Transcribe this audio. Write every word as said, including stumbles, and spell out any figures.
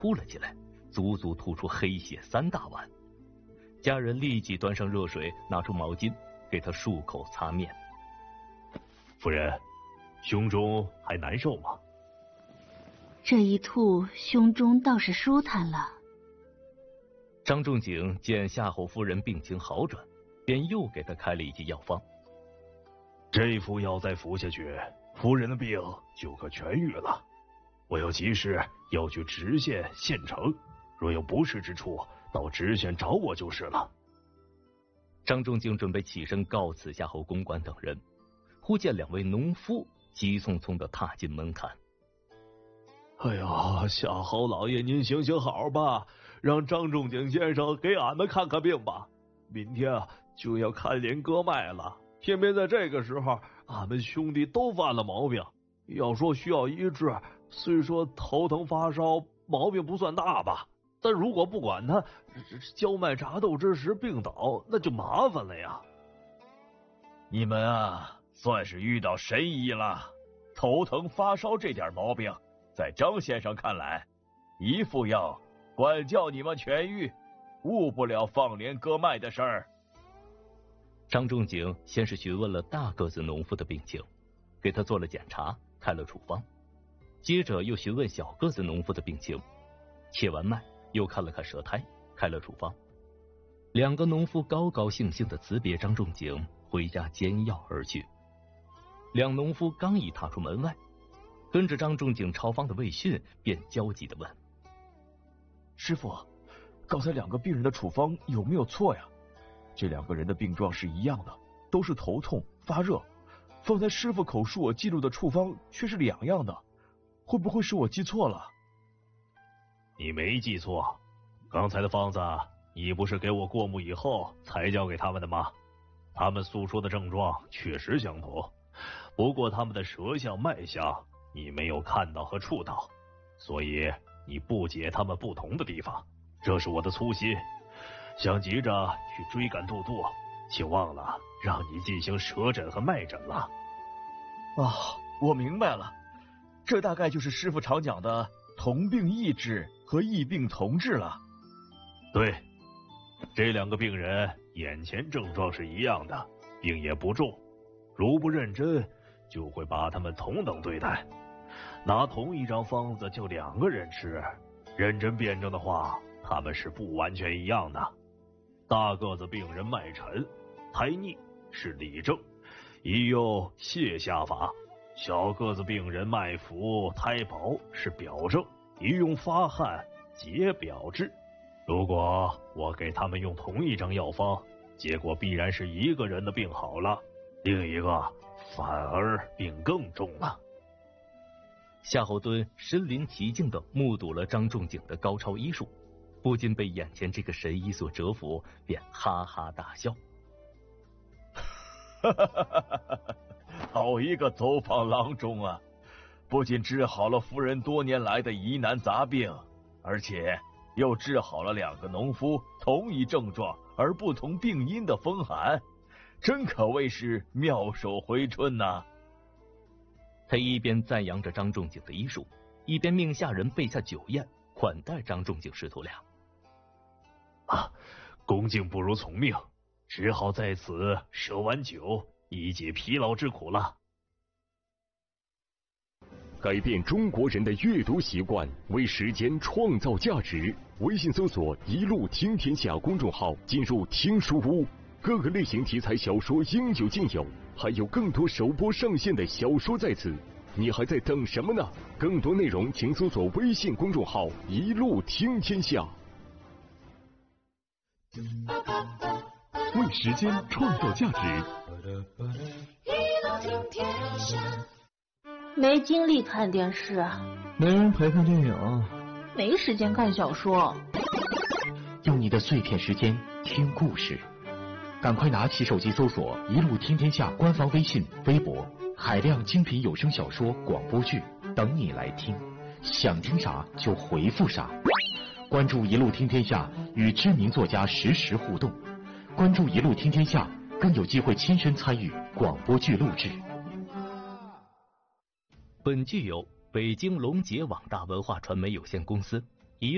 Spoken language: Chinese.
扑了起来，足足吐出黑血三大碗。家人立即端上热水，拿出毛巾给他漱口擦面。 夫人，胸中还难受吗？ 这一吐，胸中倒是舒坦了。 张仲景见夏侯夫人病情好转，便又给他开了一剂药方。 这副药再服下去，夫人的病就可痊愈了。我要及时要去直县县城，若有不适之处，到直县找我就是了。 张仲景准备起身告辞夏侯公馆等人，忽见两位农夫急匆匆地踏进门槛。 哎呀，夏侯老爷，您行行好吧，让张仲景先生给俺们看看病吧。明天啊就要看脸割脉了，偏偏在这个时候，俺们兄弟都犯了毛病。要说需要医治，虽说头疼发烧毛病不算大吧，但如果不管他，焦脉查斗之时病倒，那就麻烦了呀。 你们啊，算是遇到神医了。头疼发烧这点毛病，在张先生看来，一副药管教你们痊愈，误不了放连割脉的事儿。 张仲景先是询问了大个子农夫的病情，给他做了检查，开了处方，接着又询问小个子农夫的病情，切完脉又看了看舌苔，开了处方。两个农夫高高兴兴地辞别张仲景，回家煎药而去。两农夫刚一踏出门外，跟着张仲景抄方的魏逊便焦急地问： 师傅，刚才两个病人的处方有没有错呀？这两个人的病状是一样的，都是头痛发热，放在师傅口述我记录的处方却是两样的，会不会是我记错了？ 你没记错，刚才的方子你不是给我过目以后才交给他们的吗？他们诉说的症状确实相同，不过他们的舌象脉象你没有看到和触到，所以你不解他们不同的地方，这是我的粗心。想急着去追赶杜杜，却忘了让你进行舌诊和脉诊了。 啊，我明白了，这大概就是师傅常讲的同病异治和异病同治了。 对，这两个病人眼前症状是一样的，病也不重，如不认真，就会把他们同等对待。拿同一张方子就两个人吃，认真辩证的话，他们是不完全一样的。大个子病人脉沉苔腻是里症，宜用泻下法；小个子病人脉浮苔薄是表症，宜用发汗解表治。如果我给他们用同一张药方，结果必然是一个人的病好了，另一个反而病更重了。 夏侯惇身临其境地目睹了张仲景的高超医术，不禁被眼前这个神医所折服，便哈哈大笑。 好一个走访郎中啊！不仅治好了夫人多年来的疑难杂病，而且又治好了两个农夫同一症状而不同病因的风寒，真可谓是妙手回春呐、啊！ 他一边赞扬着张仲景的医术，一边命下人备下酒宴，款待张仲景师徒俩。 啊，恭敬不如从命，只好在此舍碗酒，以解疲劳之苦了。 改变中国人的阅读习惯，为时间创造价值。微信搜索“一路听天下”公众号，进入听书屋，各个类型题材小说应有尽有，还有更多首播上线的小说在此，你还在等什么呢？更多内容请搜索微信公众号“一路听天下”。为时间创造价值。 没精力看电视， 没人陪看电影， 没时间看小说。 用你的碎片时间听故事，赶快拿起手机搜索“一路听天下”官方微信、微博，海量精品有声小说、广播剧等你来听，想听啥就回复啥。关注“一路听天下”，与知名作家实时互动。关注“一路听天下”，更有机会亲身参与广播剧录制。 本剧由北京龙杰网大文化传媒有限公司